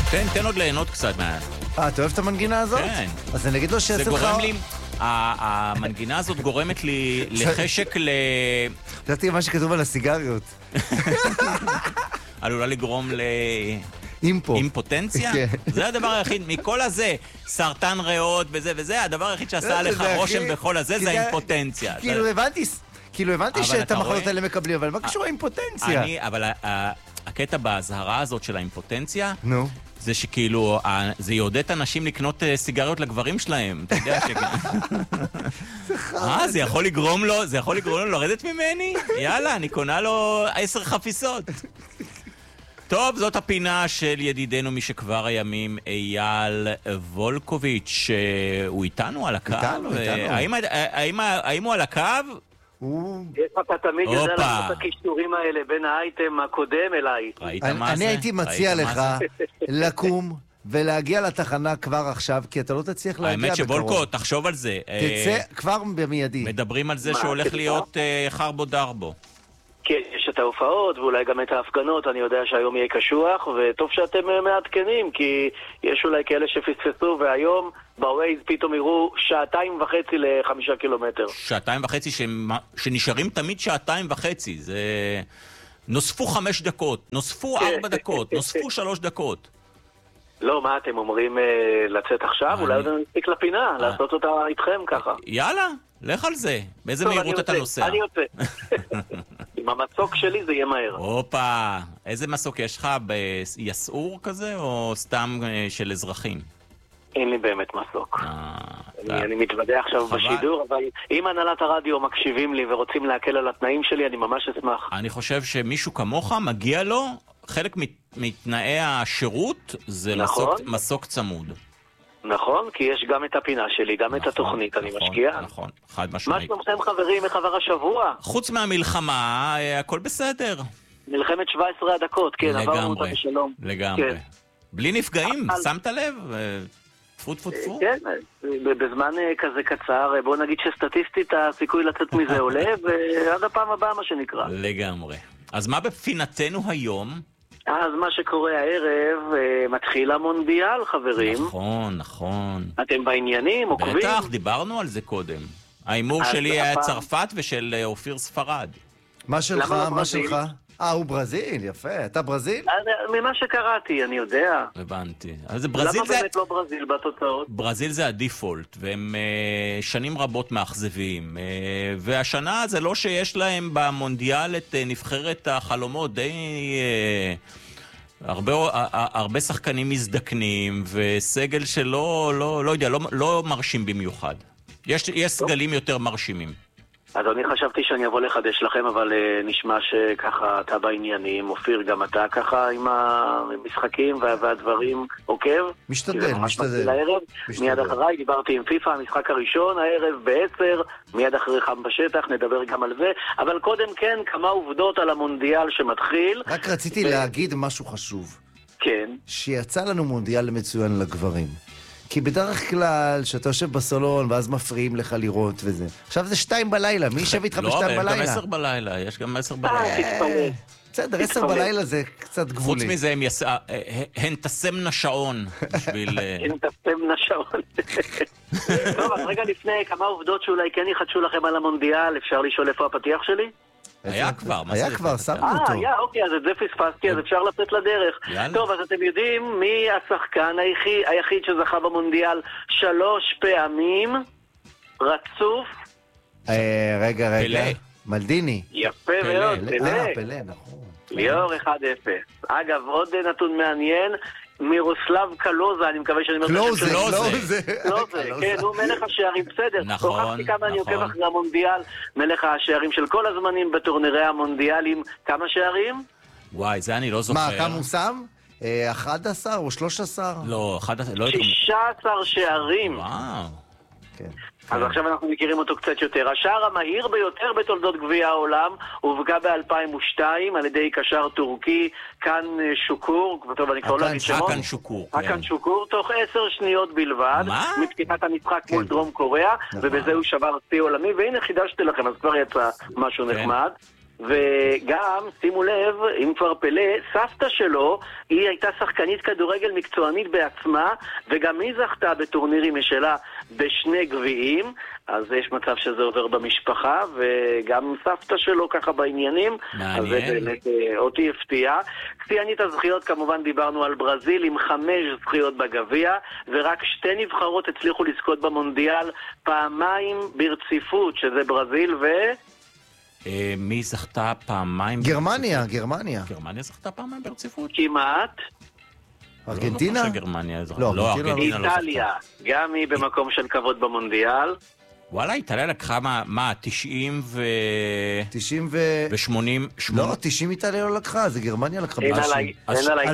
תן עוד ליהנות קצת מה... אתה אוהב את המנגינה הזאת? כן. אז אני אגיד לו שיעשה לך... זה גורם לי... המנגינה הזאת גורמת לי לחשק חשבתי מה שכתוב על הסיגריות. עלולה לגרום אימפוטנציה? זה הדבר היחיד, מכל הזה, סרטן ריאות וזה, הדבר היחיד שעשה לך רושם בכל הזה זה האימפוטנציה. כאילו הבנתי שאת המחלות האלה מקבלים, אבל מה קשור האימפוטנציה? אבל הקטע בהזהרה הזאת של האימפוטנציה, נו. זה שכאילו, זה יעודד אנשים לקנות סיגריות לגברים שלהם. אתה יודע זה יכול לגרום לו לרדת ממני? יאללה, אני קונה לו 10 חפיסות. טוב, זאת הפינה של ידידנו משכבר הימים, אייל וולקוביץ', הוא איתנו על הקו? האם הוא על הקו? אתה תמיד יודע לעשות את הכישורים האלה בין האייטם הקודם אליי. אני הייתי מציע לך לקום ולהגיע לתחנה כבר עכשיו, כי אתה לא תצליח להגיע בקרוב. האמת שבולקו, תחשוב על זה. תצא כבר במיידי. מדברים על זה שהולך להיות חרבו דרבו. כן, יש את ההופעות ואולי גם את ההפגנות, אני יודע שהיום יהיה קשוח, וטוב שאתם מעדכנים, כי יש אולי כאלה שפספסו, והיום בווייז פתאום יראו 2.5 ל5 קילומטר. 2.5 שנשארים תמיד 2.5, זה... נוספו 5 דקות, נוספו 4 דקות, נוספו 3 דקות. לא, מה אתם אומרים לצאת עכשיו? אולי עוד נספיק לפינה, לעשות אותה איתכם ככה. יאללה, לך על זה. באיזה מהירות אתה נוסע? אני יוצא. עם המסוק שלי זה יהיה מהר. הופה, איזה מסוק יש לך? ביסעור כזה או סתם של אזרחים? אין לי באמת מסוק. אני מתוודע עכשיו בשידור, אבל אם הנהלת הרדיו מקשיבים לי ורוצים להקל על התנאים שלי, אני ממש אשמח. אני חושב שמישהו כמוך מגיע לו, חלק מתנאי השירות זה מסוק צמוד. נכון, כי יש גם את הפינה שלי, גם את התוכנית, אני משקיע. נכון, חד משמעית. מה שלומכם חברים, איך עבר השבוע? חוץ מהמלחמה, הכל בסדר. מלחמת 17 הדקות, כן, עברנו אותה בשלום. לגמרי. בלי נפגעים, שמת לב? טפו טפו טפו. כן, בזמן כזה קצר, בוא נגיד שסטטיסטית הסיכוי לצאת מזה עולה, ועד הפעם הבאה מה שנקרא. לגמרי. אז מה בפינתנו היום? אז מה שקורה הערב, מתחיל המונדיאל, חברים. נכון. אתם בעניינים, עוקבים? בטח, דיברנו על זה קודם. האימור שלי היה צרפת ושל אופיר ספרד. מה שלך? הוא ברזיל, יפה. אתה ברזיל? ממה שקראתי, אני יודע. הבנתי. למה באמת לא ברזיל בתוצאות? ברזיל זה הדיפולט, והם שנים רבות מאכזבים. והשנה זה לא שיש להם במונדיאל את נבחרת החלומות, די... הרבה שחקנים מזדקנים, וסגל שלא, לא יודע, לא מרשים במיוחד. יש סגלים יותר מרשימים. אז אני חשבתי שאני אבוא לחדש לכם, אבל נשמע שככה אתה בעניינים, אופיר, גם אתה ככה עם המשחקים והדברים עוקב? משתדל. מיד אחריי דיברתי עם פיפה, המשחק הראשון, הערב ב10, מיד אחרי חם בשטח, נדבר גם על זה, אבל קודם כן, כמה עובדות על המונדיאל שמתחיל. רק רציתי להגיד משהו חשוב. כן. שיצא לנו מונדיאל מצוין לגברים. כי בדרך כלל, שאתה יושב בסלון, ואז מפריעים לך לראות וזה. עכשיו זה 2 בלילה, מי ישב איתך ב2 בלילה? לא, גם 10 בלילה, יש גם 10 בלילה. בסדר, 10 בלילה זה קצת גבולי. חוץ מזה, הן תסמנה שעון בשביל... הן תסמנה שעון. טוב, אז רגע לפני, כמה עובדות שאולי כן יחדשו לכם על המונדיאל, אפשר לשאול איפה הפתיח שלי? היה כבר, שמו אותו. אוקיי, אז את זה פספסתי, אז אפשר לצאת לדרך. טוב, אז אתם יודעים מי השחקן היחיד שזכה במונדיאל 3 פעמים רצוף? רגע. מלדיני. יפה מאוד, פלה, נכון. ליאור 1-0. אגב, עוד נתון מעניין, מירוסלב קלוזה, אני מקווה שאני אומר... קלוזה, כן, הוא מלך השערים, בסדר. נכון. הוכחתי כמה אני עוקב אחרי המונדיאל, מלך השערים של כל הזמנים בטורנירי המונדיאלים. כמה שערים? וואי, זה אני לא זוכר. מה, כמה הוא שם? 11 או 13? לא, 16 שערים. וואו. כן. אז עכשיו אנחנו מכירים אותו קצת יותר. השער המהיר ביותר בתולדות גביע העולם הובקע ב-2002 על ידי קשר טורקי, כאן שוקור, טוב אני כבר לא אגיד שמות. כאן שוקור, תוך 10 שניות בלבד, מפתיחת המשחק מול דרום קוריאה, ובזה הוא שבר שיא עולמי, והנה חידשתי לכם, אז כבר יצא משהו נחמד. וגם, שימו לב, אם כבר פלא, סבתא שלו, היא הייתה שחקנית כדורגל מקצוענית בעצמה, וגם היא זכתה בטורנירים משלה בשני גביעים, אז יש מצב שזה עובר במשפחה, וגם סבתא שלו ככה בעניינים. מעניין. אז זה באמת אותי הפתיע. קציינית הזכיות, כמובן דיברנו על ברזיל, עם 5 זכיות בגביע, ורק 2 נבחרות הצליחו לזכות במונדיאל פעמיים ברציפות, שזה ברזיל מי זכתה פעמיים? גרמניה. גרמניה זכתה פעמיים ברציפות? כמעט. ארגנטינה? לא גרמניה זכתה. לא, ארגנטינה לא זכתה. איטליה, גם היא במקום של כבוד במונדיאל. וואלה, איטליה לקחה מה? 90 ו... 90 ו-80... לא, 90 איטליה לא לקחה, זה גרמניה לקחה. אין עליי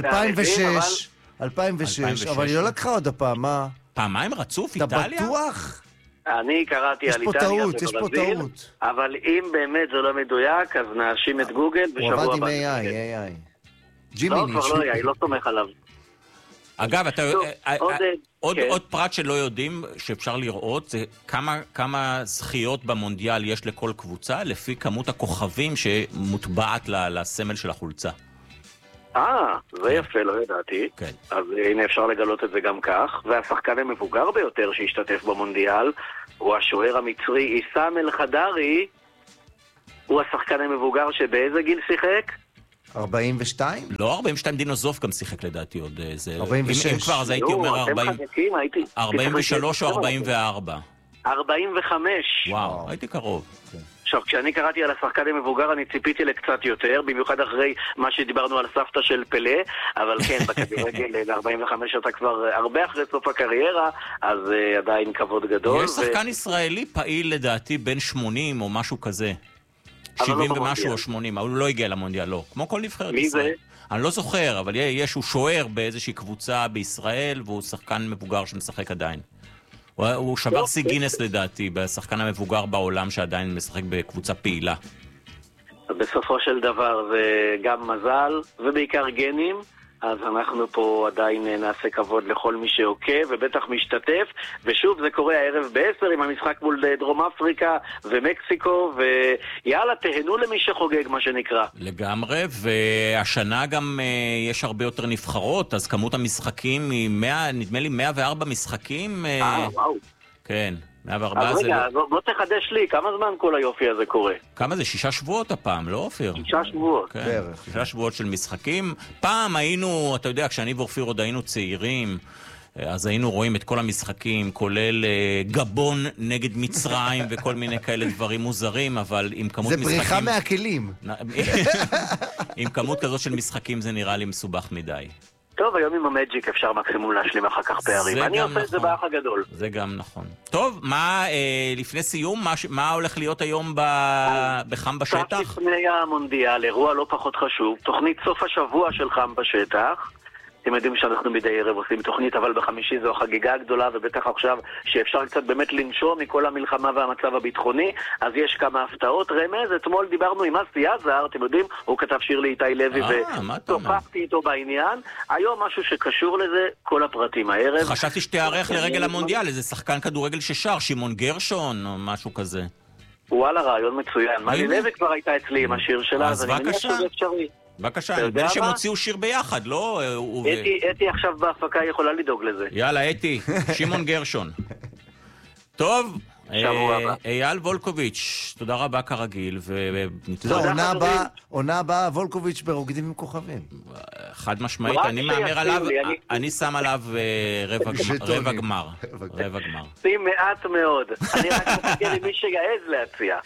2006, אבל היא לא לקחה עוד הפעם, מה? פעמיים רצוף איטליה? אתה בטוח? אני קראתי על איטליה וברזיל, אבל אם באמת זה לא מדויק, אז נאשים את גוגל בשבוע הבא. הוא עבד עם AI. לא, כבר לא AI, לא סומך עליו. אגב, עוד פרט שלא יודעים, שאפשר לראות, זה כמה זכיות במונדיאל יש לכל קבוצה, לפי כמות הכוכבים שמוטבעת לסמל של החולצה. זה יפה, לא ידעתי. כן. אז הנה אפשר לגלות את זה גם כך. והשחקן המבוגר ביותר שהשתתף במונדיאל הוא השוער המצרי איסאם אל-חדרי. הוא השחקן המבוגר שבאיזה גיל שיחק? 42? לא, 42 דינוזוף גם שיחק לדעתי עוד. 46. אם כבר, אז הייתי אומר 43 או 44. 45. וואו, הייתי קרוב. עכשיו, כשאני קראתי על השחקן המבוגר, אני ציפיתי לקצת יותר, במיוחד אחרי מה שדיברנו על סבתא של פלא, אבל כן, בכדורגל ל-45 אתה כבר הרבה אחרי סוף הקריירה, אז עדיין כבוד גדול. יש שחקן ישראלי פעיל לדעתי בין 80 או משהו כזה. 70 ומשהו או 80, אבל הוא לא הגיע למונדיאל, לא. כמו כל נבחרת ישראל. מי זה? אני לא זוכר, אבל הוא שוער באיזושהי קבוצה בישראל, והוא שחקן מבוגר שמשחק עדיין. הוא שבר שיא גינס לדעתי, בשחקן המבוגר בעולם שעדיין משחק בקבוצה פעילה. בסופו של דבר זה גם מזל, ובעיקר גנים, אז אנחנו פה עדיין נעשה כבוד לכל מי שעוקב ובטח משתתף, ושוב זה קורה הערב ב-10 עם המשחק מול דרום אפריקה ומקסיקו, ויאללה תהנו למי שחוגג מה שנקרא. לגמרי, והשנה גם יש הרבה יותר נבחרות, אז כמות המשחקים היא 100, נדמה לי 104 משחקים. וואו. כן. 104 אז רגע, בוא תחדש לי, כמה זמן כל היופי הזה קורה? כמה זה? 6 שבועות הפעם, לא אופיר? 6 שבועות. כן, בערך. 6 שבועות של משחקים. פעם היינו, אתה יודע, כשאני ואופיר עוד היינו צעירים, אז היינו רואים את כל המשחקים, כולל גבון נגד מצרים וכל מיני כאלה דברים מוזרים, אבל עם כמות משחקים... זה בריחה מהכלים. עם כמות כזאת של משחקים זה נראה לי מסובך מדי. טוב, היום עם המג'יק אפשר מקסימום להשלים אחר כך פערים. אני עושה את זה באח הגדול. זה גם נכון. טוב, מה, לפני סיום, מה הולך להיות היום בחם בשטח? קצת לפני המונדיאל, אירוע לא פחות חשוב, תוכנית סוף השבוע של חם בשטח. אתם יודעים שאנחנו מדי ערב עושים תוכנית, אבל בחמישי זו החגיגה הגדולה, ובטח עכשיו שאפשר קצת באמת לנשום מכל המלחמה והמצב הביטחוני, אז יש כמה הפתעות. רמז, אתמול דיברנו עם אסי עזר, אתם יודעים, הוא כתב שיר לאיתי לוי, ושוחחתי איתו בעניין. היום משהו שקשור לזה, כל הפרטים הערב. חשבתי שתיארך לרגל המונדיאל, איזה שחקן כדורגל ששר, שמעון גרשון, או משהו כזה. וואלה, רעיון מצוין. מלי לוי כבר הייתה אצלי עם השיר שלה, אז אני מניח שזה אפשרי. בבקשה, אני יודע שהם הוציאו שיר ביחד, לא? אתי עכשיו בהפקה יכולה לדאוג לזה. יאללה, אתי, שמעון גרשון. טוב, אייל וולקוביץ', תודה רבה כרגיל. עונה הבאה, וולקוביץ' ברוקדים עם כוכבים. חד משמעית, אני מאמר עליו, אני שם עליו רבע גמר. שים מעט מאוד. אני רק מחכה למי שיעז להציע.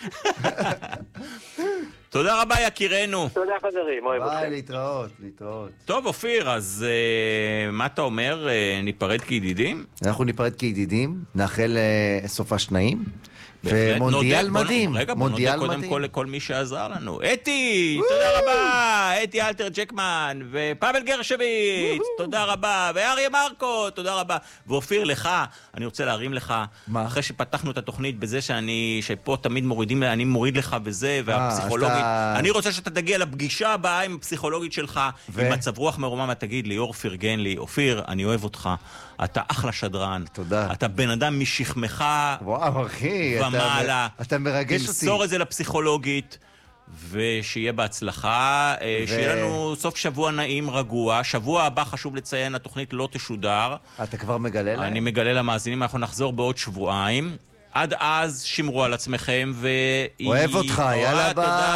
תודה רבה יקירנו. תודה חברים, אוהב אתכם. ביי, להתראות. טוב אופיר, אז מה אתה אומר? ניפרד כידידים? אנחנו ניפרד כידידים, נאחל סופה שניים. ומונדיאל מדהים. רגע, בוא נודה קודם כל לכל מי שעזר לנו. אתי, תודה רבה. אתי אלתר ג'קמן, ופאבל גרשביץ, תודה רבה. ואריה מרקו, תודה רבה. ואופיר, לך, אני רוצה להרים לך, אחרי שפתחנו את התוכנית בזה שפה תמיד מורידים, אני מוריד לך בזה, והפסיכולוגית, אני רוצה שאתה תגיע לפגישה הבאה עם הפסיכולוגית שלך, עם מצב רוח מרומם, תגיד לי, אור פרגן לי, אופיר, אני אוהב אותך. אתה אחלה שדרן. תודה. אתה בן אדם משכמך. וואו, אחי. ומעלה. אתה מרגש אותי. תמסור את זה לפסיכולוגית, ושיהיה בהצלחה, שיהיה לנו סוף שבוע נעים רגוע. שבוע הבא חשוב לציין, התוכנית לא תשודר. אתה כבר מגלה להם? אני מגלה למאזינים, אנחנו נחזור בעוד שבועיים. עד אז שמרו על עצמכם אוהב אותך, יאללה ביי.